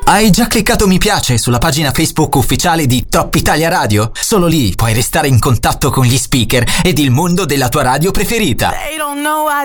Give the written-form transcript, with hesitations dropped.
Hai già cliccato mi piace sulla pagina Facebook ufficiale di Top Italia Radio? Solo lì puoi restare in contatto con gli speaker ed il mondo della tua radio preferita. They don't know I